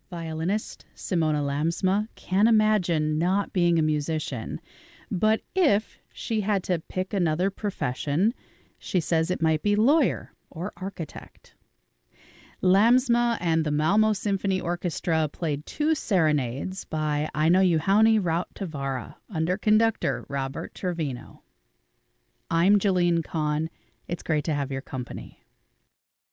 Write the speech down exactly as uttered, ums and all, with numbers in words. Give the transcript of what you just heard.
Violinist Simona Lamsma can't imagine not being a musician, but if she had to pick another profession, she says it might be lawyer or architect. Lamsma and the Malmo Symphony Orchestra played two serenades by Aino Juhani Rauttavaara under conductor Robert Trevino. I'm Jeline Kahn. It's great to have your company.